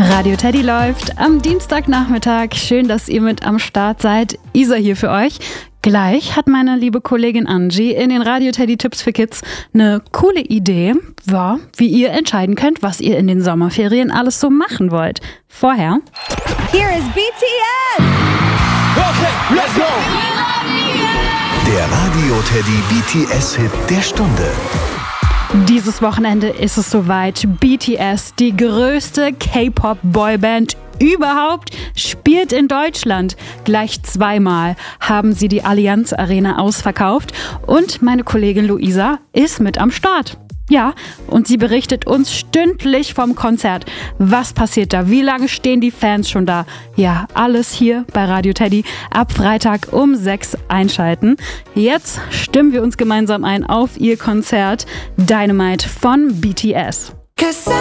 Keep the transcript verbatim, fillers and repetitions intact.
Radio Teddy läuft am Dienstagnachmittag. Schön, dass ihr mit am Start seid. Isa hier für euch. Gleich hat meine liebe Kollegin Angie in den Radio Teddy Tipps für Kids eine coole Idee, ja, wie ihr entscheiden könnt, was ihr in den Sommerferien alles so machen wollt. Vorher Here is B T S! Okay, let's go! Der Radio Teddy B T S-Hit der Stunde. Dieses Wochenende ist es soweit. B T S, die größte K-Pop-Boyband überhaupt, spielt in Deutschland. Gleich zweimal haben sie die Allianz Arena ausverkauft und meine Kollegin Luisa ist mit am Start. Ja, und sie berichtet uns stündlich vom Konzert. Was passiert da? Wie lange stehen die Fans schon da? Ja, alles hier bei Radio Teddy. Ab Freitag um sechs einschalten. Jetzt stimmen wir uns gemeinsam ein auf ihr Konzert Dynamite von B T S. Cause